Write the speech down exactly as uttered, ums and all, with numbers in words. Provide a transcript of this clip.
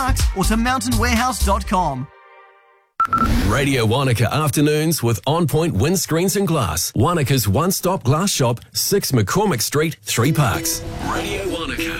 or to mountain warehouse dot com. Radio Wanaka Afternoons with On Point Windscreens and Glass. Wanaka's one-stop glass shop, six McCormick Street, Three Parks. Radio